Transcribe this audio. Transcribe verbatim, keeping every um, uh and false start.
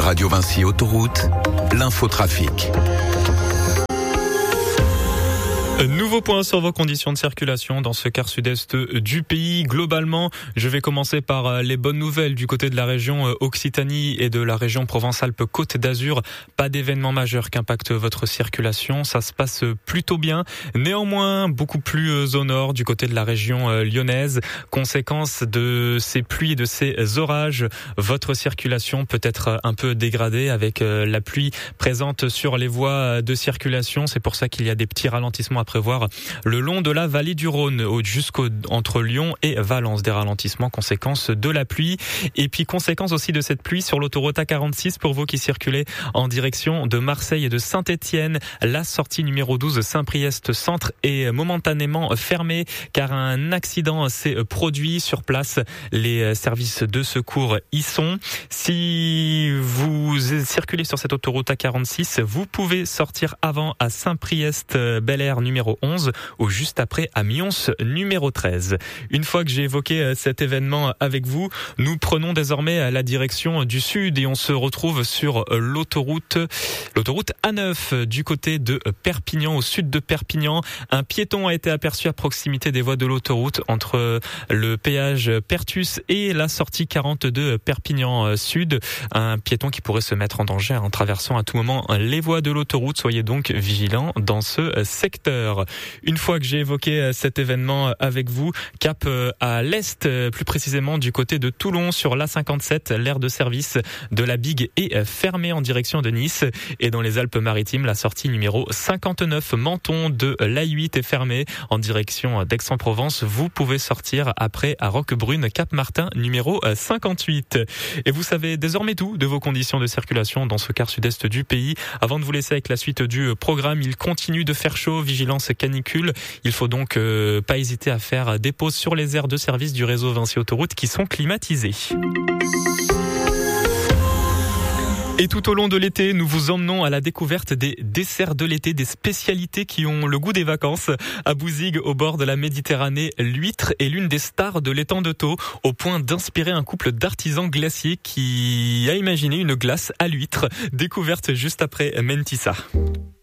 Radio Vinci Autoroute, l'infotrafic. Nouveau point sur vos conditions de circulation dans ce quart sud-est du pays. Globalement, je vais commencer par les bonnes nouvelles du côté de la région Occitanie et de la région Provence-Alpes-Côte d'Azur. Pas d'événement majeur qui impacte votre circulation. Ça se passe plutôt bien. Néanmoins, beaucoup plus au nord du côté de la région lyonnaise. Conséquence de ces pluies et de ces orages, votre circulation peut être un peu dégradée avec la pluie présente sur les voies de circulation. C'est pour ça qu'il y a des petits ralentissements à prévoir le long de la vallée du Rhône jusqu'au entre Lyon et Valence, des ralentissements conséquence de la pluie et puis conséquence aussi de cette pluie sur l'autoroute A quarante-six pour vous qui circulez en direction de Marseille et de Saint-Étienne. La sortie numéro douze Saint-Priest centre est momentanément fermée car un accident s'est produit sur place. Les services de secours y sont. Si vous circulez sur cette autoroute A quarante-six, vous pouvez sortir avant à Saint-Priest-Bel-Air numéro onze ou juste après à Mions numéro treize. Une fois que j'ai évoqué cet événement avec vous, nous prenons désormais la direction du sud et on se retrouve sur l'autoroute l'autoroute A neuf du côté de Perpignan, au sud de Perpignan. Un piéton a été aperçu à proximité des voies de l'autoroute entre le péage Pertus et la sortie quarante-deux Perpignan Sud. Un piéton qui pourrait se mettre en danger en traversant à tout moment les voies de l'autoroute. Soyez donc vigilants dans ce secteur. Une fois que j'ai évoqué cet événement avec vous, cap à l'est, plus précisément du côté de Toulon sur l'A cinquante-sept, l'aire de service de la Bigue est fermée en direction de Nice. Et dans les Alpes-Maritimes, la sortie numéro cinquante-neuf Menton de l'A huit est fermée en direction d'Aix-en-Provence. Vous pouvez sortir après à Roquebrune, Cap-Martin numéro cinquante-huit. Et vous savez désormais tout de vos conditions de circulation dans ce quart sud-est du pays. Avant de vous laisser avec la suite du programme, il continue de faire chaud, vigilance canicule. Il faut donc euh, pas hésiter à faire des pauses sur les aires de service du réseau Vinci Autoroute qui sont climatisées. Et tout au long de l'été, nous vous emmenons à la découverte des desserts de l'été, des spécialités qui ont le goût des vacances. À Bouzigues, au bord de la Méditerranée, l'huître est l'une des stars de l'étang de Thau, au point d'inspirer un couple d'artisans glaciers qui a imaginé une glace à l'huître. Découverte juste après Mentissa.